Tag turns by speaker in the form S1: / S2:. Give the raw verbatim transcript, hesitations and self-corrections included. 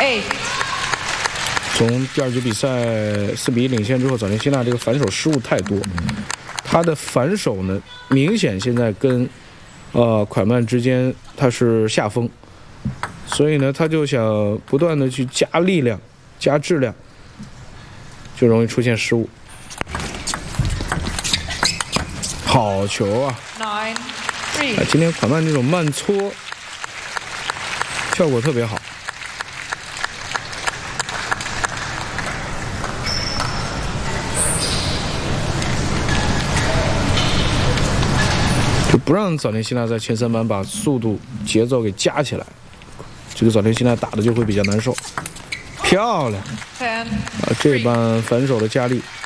S1: 从第二局比赛四比一领先之后，早田希娜这个反手失误太多，她的反手呢明显现在跟呃蒯曼之间她是下风，所以呢她就想不断的去加力量、加质量，就容易出现失误。好球啊！啊，今天蒯曼这种慢搓效果特别好。就不让早田希娜在前三板把速度、节奏给加起来，这个早田希娜打的就会比较难受。漂亮！啊，这般反手的加力。